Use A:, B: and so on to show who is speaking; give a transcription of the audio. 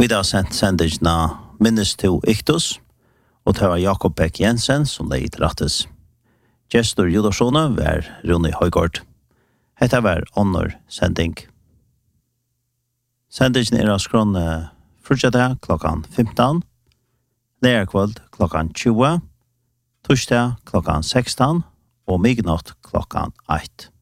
A: Vi har sendt sendingene Minnes to Iktus, og det var Jakob Beck Jensen som det gitt rattes. Gestor Judarsone var Rune Høygård. Hetta var Honor sending. Sendingen av skrånne fortsetter klokkan 15, lærerkveld klokkan 20, torsdag klokkan 16 og midnatt klokkan 1.